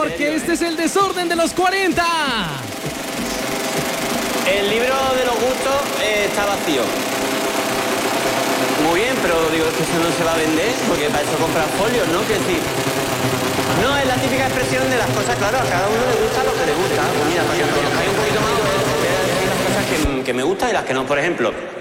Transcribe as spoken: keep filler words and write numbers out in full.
porque este es el desorden de los cuarenta. El libro de los gustos eh, está vacío. Muy bien, pero digo, es que eso no se va a vender, porque para eso comprar folios, ¿no? Que decir, no, es la típica expresión de las cosas, claro, a cada uno le gusta lo que le gusta. Pues mira, para que nos conozcáis un poquito más, voy a decir las cosas que, que me gustan y las que no. Por ejemplo,